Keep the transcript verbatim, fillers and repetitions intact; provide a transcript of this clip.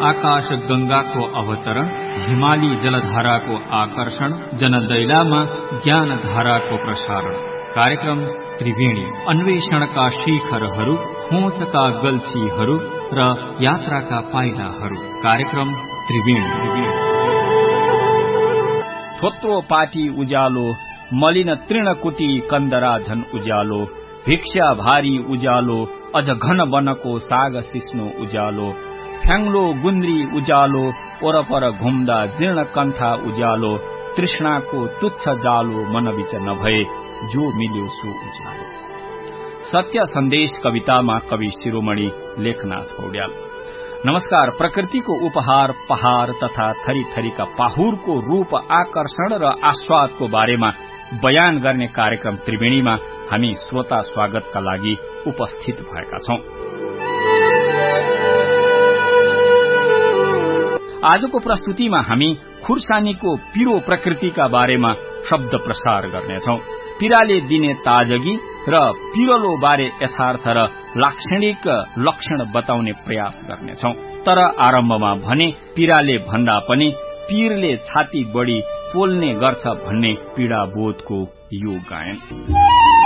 आकाश गंगाको अवतरण, हिमाली जलधाराको आकर्षण, जनदैलामा ज्ञान धाराको प्रसारण। कार्यक्रम त्रिवेणी, अन्वेषणका शिखरहरू, खोजका गल्छीहरू र यात्राका पाइलाहरू। कार्यक्रम त्रिवेणी। थोत्रो पाटी उज्यालो, मलिन तृणकुटी कन्दरा झन उज्यालो, भिक्षा भारी उज्यालो, अझ घन वनको साग सिस्नो उज्यालो, फ्याङ्लो गुन्द्री उज्यालो, ओरपर घुम्दा जीर्ण कण्ठा उज्यालो, तृष्णाको तुच्छ जालो मनबिच नभए जो मिल्यो सो उज्यालो। सत्य सन्देश कवितामा कवि शिरोमणि लेखनाथ पौड्याल। नमस्कार। प्रकृतिको उपहार पहाड़ तथा थरी थरीका पाहुरको रूप, आकर्षण र आस्वादको बारेमा बयान गर्ने कार्यक्रम त्रिवेणीमा हामी श्रोता स्वागतका लागि उपस्थित भएका छौं। आजको प्रस्तुतिमा हामी खुर्सानीको पिरो प्रकृतिका बारेमा शब्द प्रसार गर्नेछौं। पीड़ाले दिने ताजगी र पिरलो बारे यथार्थ र लाक्षणिक लक्षण बताउने प्रयास गर्नेछौं। तर आरम्भमा भने पीड़ाले भन्दा पनि पीरले छाती बढी पोल्ने गर्छ भन्ने पीड़ा बोधको यो गायन।